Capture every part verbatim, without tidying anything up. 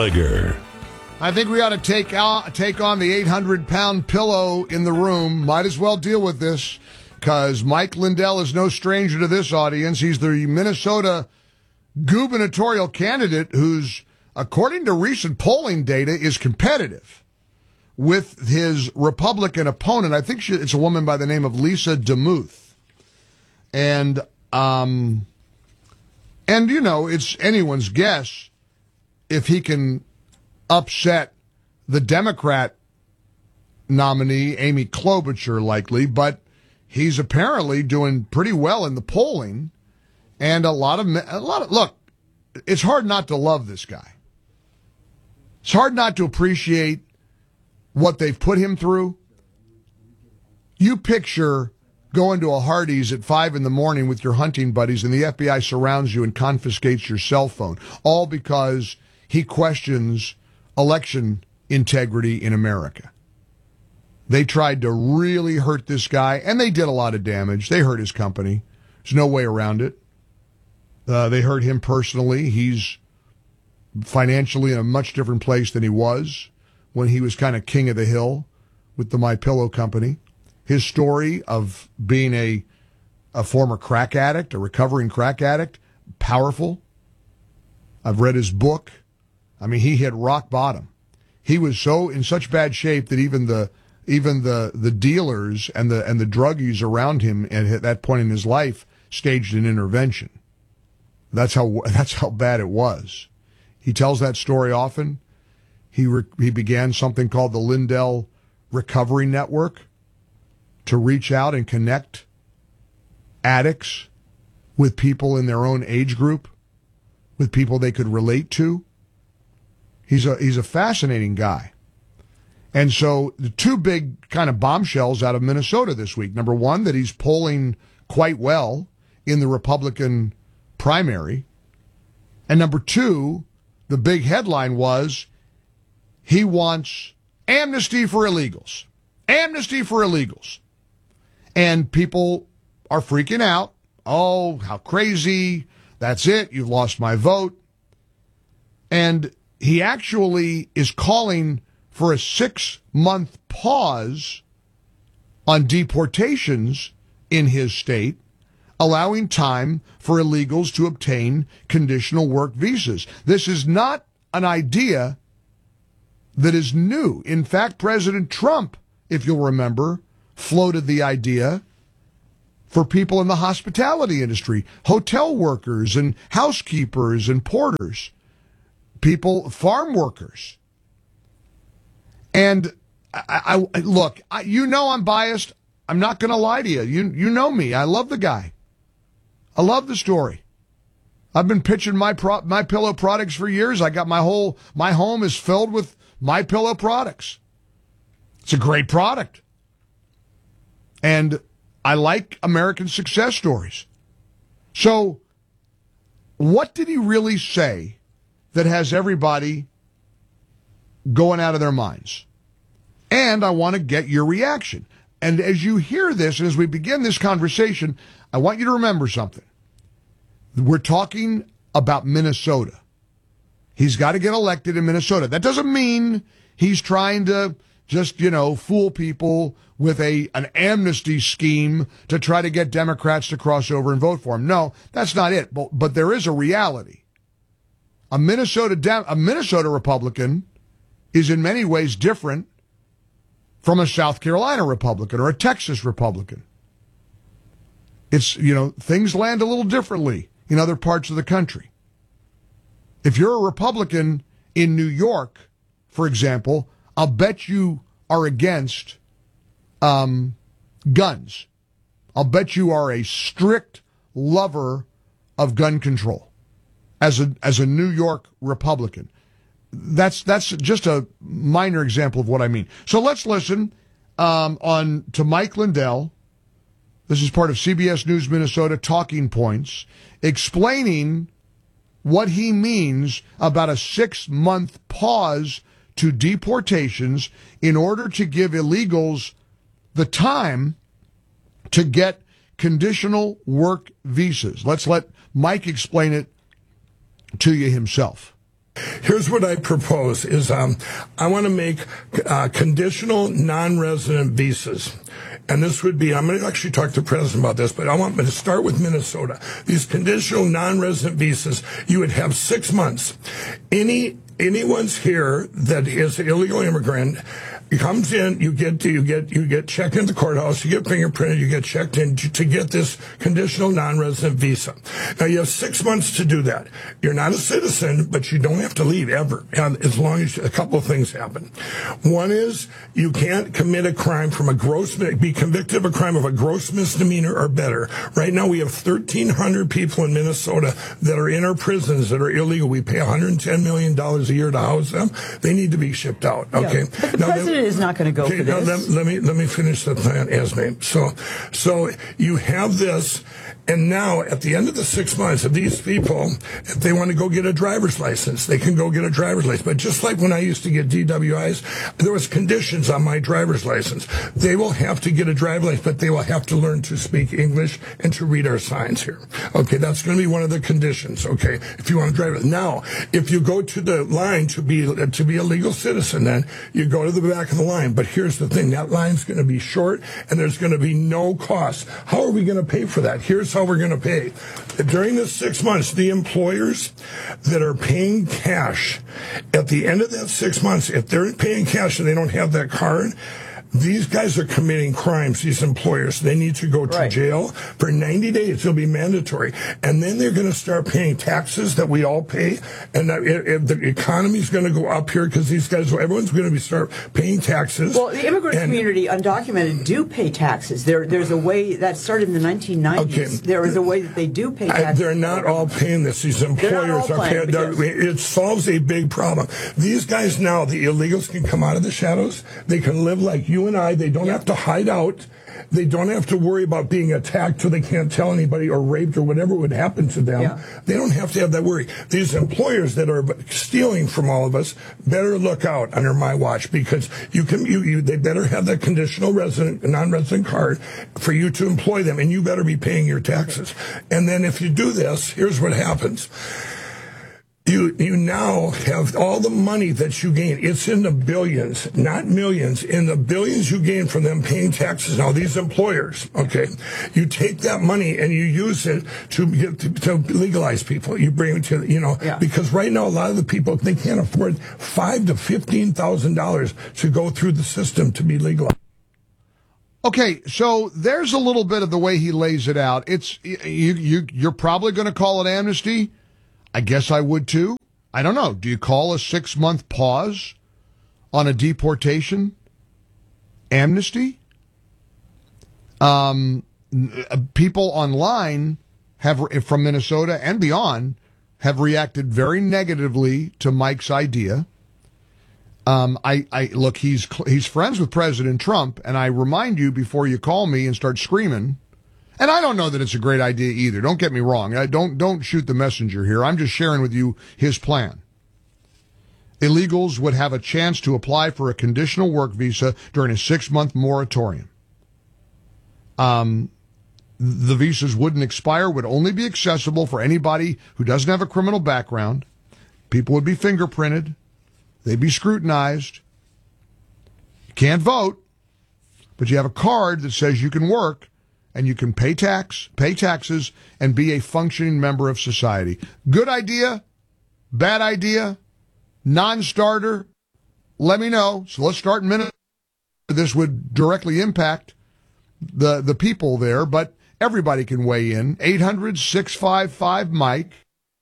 Gallagher. I think we ought to take out, take on the eight hundred pound pillow in the room. Might as well deal with this because Mike Lindell is no stranger to this audience. He's the Minnesota gubernatorial candidate who's, according to recent polling data, is competitive with his Republican opponent. I think she, it's a woman by the name of Lisa DeMuth. And, um, and, you know, it's anyone's guess if he can upset the Democrat nominee, Amy Klobuchar, likely, but he's apparently doing pretty well in the polling. And a lot of, a lot of, look, it's hard not to love this guy. It's hard not to appreciate what they've put him through. You picture going to a Hardee's at five in the morning with your hunting buddies and the F B I surrounds you and confiscates your cell phone, all because he questions election integrity in America. They tried to really hurt this guy, and they did a lot of damage. They hurt his company. There's no way around it. Uh, they hurt him personally. He's financially in a much different place than he was when he was kind of king of the hill with the My Pillow company. His story of being a a former crack addict, a recovering crack addict, powerful. I've read his book. I mean, he hit rock bottom. He was so in such bad shape that even the even the the dealers and the and the druggies around him at that point in his life staged an intervention. That's how that's how bad it was. He tells that story often. He re, he began something called the Lindell Recovery Network to reach out and connect addicts with people in their own age group, with people they could relate to. He's a he's a fascinating guy. And so the two big kind of bombshells out of Minnesota this week. Number one, that he's polling quite well in the Republican primary. And number two, the big headline was he wants amnesty for illegals. Amnesty for illegals. And people are freaking out. Oh, how crazy. That's it. You've lost my vote. And he actually is calling for a six-month pause on deportations in his state, allowing time for illegals to obtain conditional work visas. This is not an idea that is new. In fact, President Trump, if you'll remember, floated the idea for people in the hospitality industry, hotel workers and housekeepers and porters, people, farm workers. And I, I look, I, you know I'm biased. I'm not going to lie to you. You you know me. I love the guy. I love the story. I've been pitching my pro, my pillow products for years. I got my whole my home is filled with My Pillow products. It's a great product. And I like American success stories. So what did he really say that has everybody going out of their minds? And I want to get your reaction. And as you hear this, and as we begin this conversation, I want you to remember something. We're talking about Minnesota. He's got to get elected in Minnesota. That doesn't mean he's trying to just, you know, fool people with a an amnesty scheme to try to get Democrats to cross over and vote for him. No, that's not it. But, but there is a reality. A Minnesota Dem- a Minnesota Republican is in many ways different from a South Carolina Republican or a Texas Republican. It's, you know, things land a little differently in other parts of the country. If you're a Republican in New York, for example, I'll bet you are against um, guns. I'll bet you are a strict lover of gun control as a as a New York Republican. That's that's just a minor example of what I mean. So let's listen um, on to Mike Lindell. This is part of C B S News Minnesota Talking Points, explaining what he means about a six-month pause to deportations in order to give illegals the time to get conditional work visas. Let's let Mike explain it to you himself. Here's what I propose is um, I want to make uh, conditional non-resident visas. And this would be, I'm going to actually talk to the president about this, but I want to start with Minnesota. These conditional non-resident visas, you would have six months. Any Anyone's here that is an illegal immigrant comes in, you get to, you get, you get checked into the courthouse, you get fingerprinted, you get checked in to, to get this conditional non-resident visa. Now you have six months to do that. You're not a citizen, but you don't have to leave ever, and as long as a couple of things happen. One is you can't commit a crime from a gross, be convicted of a crime of a gross misdemeanor or better. Right now we have thirteen hundred people in Minnesota that are in our prisons that are illegal. We pay one hundred ten million dollars a year to house them. They need to be shipped out. Okay. Yeah, but the now, president is not going to go okay, for this. Now let, let me let me finish the plan, Esme. So, so you have this, and now at the end of the six months, if these people, if they want to go get a driver's license, they can go get a driver's license. But just like when I used to get D W Is, there was conditions on my driver's license. They will have to get a driver's license, but they will have to learn to speak English and to read our signs here. Okay, that's going to be one of the conditions. Okay, if you want to drive it. Now, if you go to the line to be to be a legal citizen, then you go to the back of the line. But here's the thing: that line's going to be short, and there's going to be no cost. How are we going to pay for that? Here's how we're going to pay. During the six months, the employers that are paying cash at the end of that six months, if they're paying cash and they don't have that card, these guys are committing crimes, these employers. They need to go to right. jail for ninety days. It'll be mandatory. And then they're going to start paying taxes that we all pay. And that it, it, the economy is going to go up here because these guys, everyone's going to be start paying taxes. Well, the immigrant and, community, undocumented, do pay taxes. There, There's a way, that started in the nineteen nineties. Okay. There is a way that they do pay taxes. I, they're not all paying this. These employers are paying. It solves a big problem. These guys now, the illegals can come out of the shadows. They can live like you and I. They don't yeah. have to hide out. They don't have to worry about being attacked so they can't tell anybody or raped or whatever would happen to them. Yeah. They don't have to have that worry. These employers that are stealing from all of us better look out under my watch, because you can, you, you they better have that conditional resident, non-resident card for you to employ them, and you better be paying your taxes. And then if you do this, here's what happens. You you now have all the money that you gain. It's in the billions, not millions. In the billions you gain from them paying taxes. Now, these employers, okay, you take that money and you use it to get to, to legalize people. You bring it to, you know, yeah. because right now a lot of the people, they can't afford five to fifteen thousand dollars to go through the system to be legalized. Okay, so there's a little bit of the way he lays it out. It's you you you're probably going to call it amnesty. I guess I would too. I don't know. Do you call a six-month pause on a deportation amnesty? Um, people online have, from Minnesota and beyond, have reacted very negatively to Mike's idea. Um, I, I look, he's he's friends with President Trump, and I remind you before you call me and start screaming. And I don't know that it's a great idea either. Don't get me wrong. I don't don't shoot the messenger here. I'm just sharing with you his plan. Illegals would have a chance to apply for a conditional work visa during a six-month moratorium. Um, the visas wouldn't expire, would only be accessible for anybody who doesn't have a criminal background. People would be fingerprinted. They'd be scrutinized. You can't vote, but you have a card that says you can work. And you can pay tax, pay taxes, and be a functioning member of society. Good idea? Bad idea? Non-starter? Let me know. So let's start in a minute. This would directly impact the, the people there, but everybody can weigh in. eight hundred, six five five, Mike.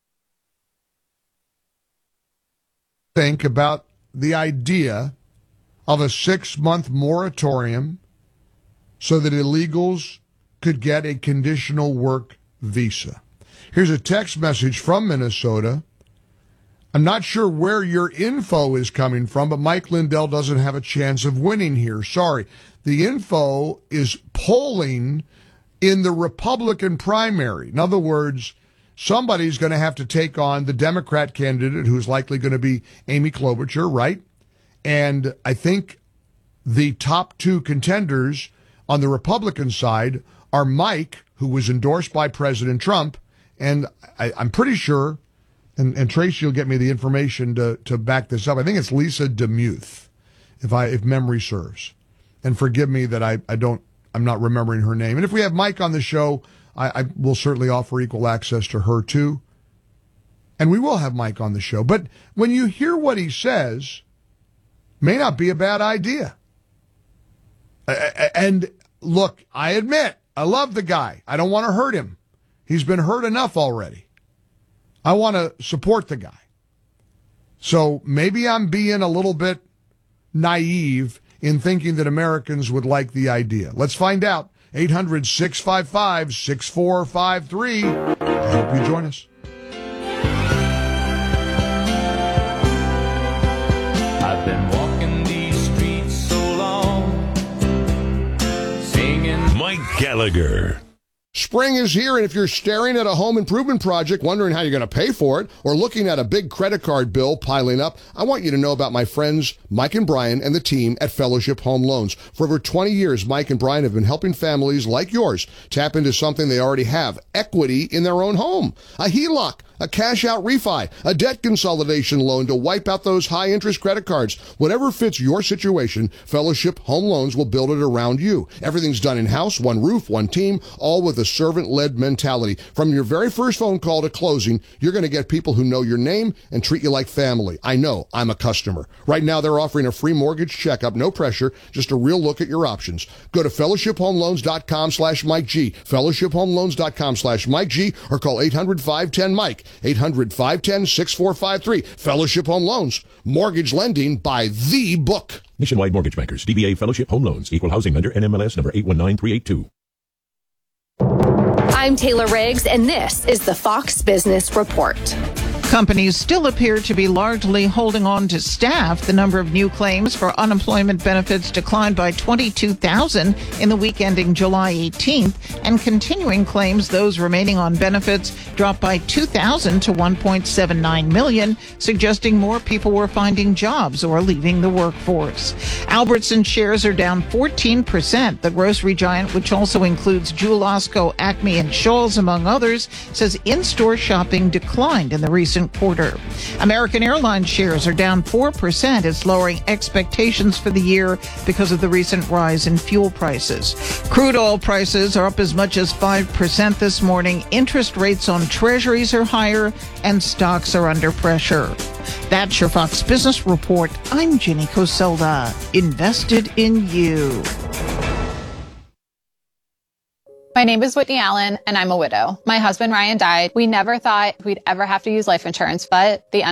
Think about the idea of a six-month moratorium so that illegals could get a conditional work visa. Here's a text message from Minnesota. I'm not sure where your info is coming from, but Mike Lindell doesn't have a chance of winning here. Sorry. The info is polling in the Republican primary. In other words, somebody's going to have to take on the Democrat candidate, who's likely going to be Amy Klobuchar, right? And I think the top two contenders on the Republican side are Mike, who was endorsed by President Trump, and I, I'm pretty sure And, and Tracy will get me the information to, to back this up. I think it's Lisa DeMuth, if I if memory serves. And forgive me that I, I don't I'm not remembering her name. And if we have Mike on the show, I, I will certainly offer equal access to her too. And we will have Mike on the show. But when you hear what he says, may not be a bad idea. And look, I admit, I love the guy. I don't want to hurt him. He's been hurt enough already. I want to support the guy. So maybe I'm being a little bit naive in thinking that Americans would like the idea. Let's find out. eight hundred, six five five, six four five three. I hope you join us. I've been walking these streets so long, singing Mike Gallagher. Spring is here, and if you're staring at a home improvement project, wondering how you're going to pay for it, or looking at a big credit card bill piling up, I want you to know about my friends Mike and Brian and the team at Fellowship Home Loans. For over twenty years, Mike and Brian have been helping families like yours tap into something they already have, equity in their own home. A H E L O C, a cash-out refi, a debt consolidation loan to wipe out those high-interest credit cards. Whatever fits your situation, Fellowship Home Loans will build it around you. Everything's done in-house, one roof, one team, all with a servant-led mentality. From your very first phone call to closing, you're going to get people who know your name and treat you like family. I know, I'm a customer. Right now, they're offering a free mortgage checkup, no pressure, just a real look at your options. Go to fellowship home loans dot com slash Mike G, fellowship home loans dot com slash Mike G, or call eight hundred, five one zero, Mike, eight hundred, five one zero, six four five three. Fellowship Home Loans, mortgage lending by the book. Nationwide Mortgage Bankers, D B A Fellowship Home Loans, Equal Housing Lender, N M L S number eight one nine three eight two. I'm Taylor Riggs, and this is the Fox Business Report. Companies still appear to be largely holding on to staff. The number of new claims for unemployment benefits declined by twenty-two thousand in the week ending July eighteenth, and continuing claims, those remaining on benefits, dropped by two thousand to one point seven nine million, suggesting more people were finding jobs or leaving the workforce. Albertson shares are down fourteen percent. The grocery giant, which also includes Jewel Osco, Acme, and Scholl's, among others, says in-store shopping declined in the recent quarter. American Airlines shares are down four percent. It's lowering expectations for the year because of the recent rise in fuel prices. Crude oil prices are up as much as five percent this morning. Interest rates on treasuries are higher, and stocks are under pressure. That's your Fox Business Report. I'm Ginny Coselda. Invested in you. My name is Whitney Allen, and I'm a widow. My husband, Ryan, died. We never thought we'd ever have to use life insurance, but the